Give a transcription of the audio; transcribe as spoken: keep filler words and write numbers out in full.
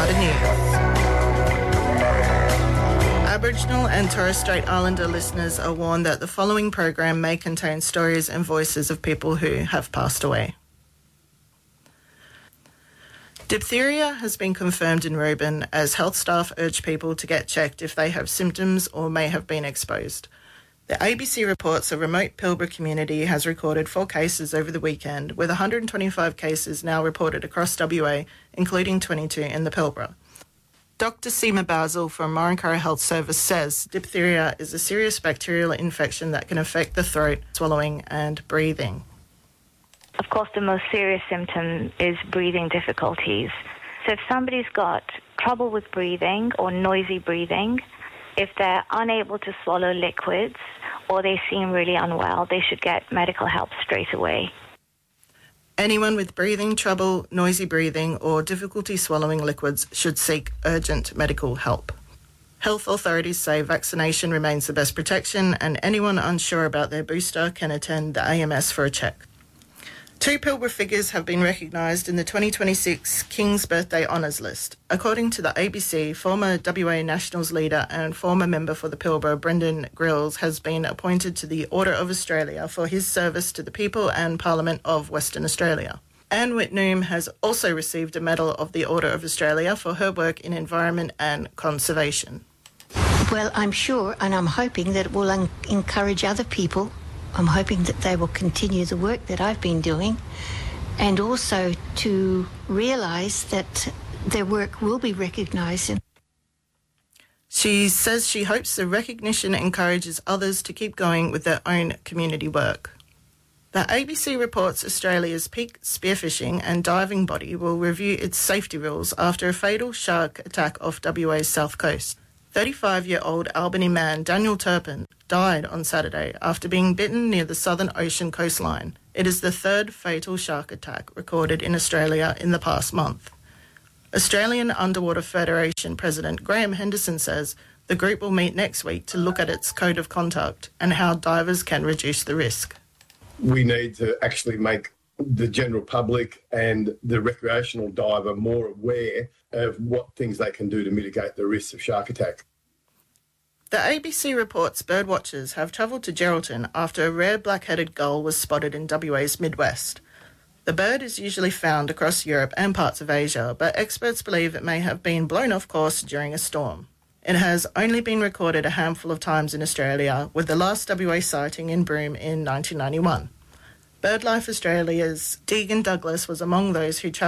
Carter News. Aboriginal and Torres Strait Islander listeners are warned that the following program may contain stories and voices of people who have passed away. Diphtheria has been confirmed in Reuben as health staff urge people to get checked if they have symptoms or may have been exposed. The A B C reports a remote Pilbara community has recorded four cases over the weekend, with one hundred twenty-five cases now reported across W A, including twenty-two in the Pilbara. Doctor Seema Basil from Morrinkara Health Service says diphtheria is a serious bacterial infection that can affect the throat, swallowing and breathing. Of course, the most serious symptom is breathing difficulties. So if somebody's got trouble with breathing or noisy breathing, if they're unable to swallow liquids or they seem really unwell, they should get medical help straight away. Anyone with breathing trouble, noisy breathing or difficulty swallowing liquids should seek urgent medical help. Health authorities say vaccination remains the best protection and anyone unsure about their booster can attend the A M S for a check. Two Pilbara figures have been recognised in the twenty twenty-six King's Birthday Honours List. According to the A B C, former W A Nationals leader and former member for the Pilbara, Brendan Grills, has been appointed to the Order of Australia for his service to the people and Parliament of Western Australia. Anne Whitnoom has also received a Medal of the Order of Australia for her work in environment and conservation. Well, I'm sure and I'm hoping that it will un- encourage other people. I'm hoping that they will continue the work that I've been doing and also to realise that their work will be recognised. She says she hopes the recognition encourages others to keep going with their own community work. The A B C reports Australia's peak spearfishing and diving body will review its safety rules after a fatal shark attack off W A's south coast. thirty-five-year-old Albany man Daniel Turpin died on Saturday after being bitten near the Southern Ocean coastline. It is the third fatal shark attack recorded in Australia in the past month. Australian Underwater Federation President Graham Henderson says the group will meet next week to look at its code of conduct and how divers can reduce the risk. We need to actually make the general public and the recreational diver more aware of what things they can do to mitigate the risks of shark attack. The A B C reports birdwatchers have travelled to Geraldton after a rare black-headed gull was spotted in W A's Midwest. The bird is usually found across Europe and parts of Asia, but experts believe it may have been blown off course during a storm. It has only been recorded a handful of times in Australia, with the last W A sighting in Broome in nineteen ninety-one. BirdLife Australia's Deegan Douglas was among those who travelled